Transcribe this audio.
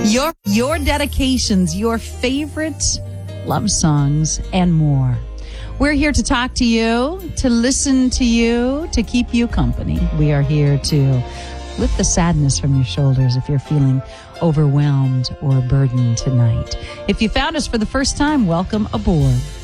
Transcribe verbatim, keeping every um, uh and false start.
Your your dedications, your favorite love songs, and more. We're here to talk to you, to listen to you, to keep you company. We are here to lift the sadness from your shoulders if you're feeling overwhelmed or burdened tonight. If you found us for the first time, welcome aboard.